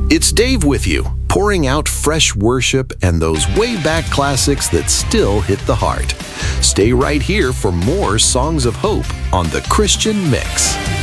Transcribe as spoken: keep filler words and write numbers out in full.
It's Dave with you, pouring out fresh worship and those way back classics that still hit the heart. Stay right here for more Songs of Hope on The Christian Mix.